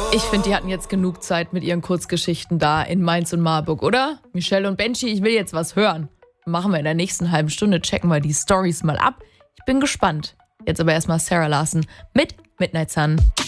Ich finde, die hatten jetzt genug Zeit mit ihren Kurzgeschichten da in Mainz und Marburg, oder? Michelle und Benji, ich will jetzt was hören. Machen wir in der nächsten halben Stunde, checken wir die Storys mal ab. Ich bin gespannt. Jetzt aber erstmal Sarah Larson mit Midnight Sun.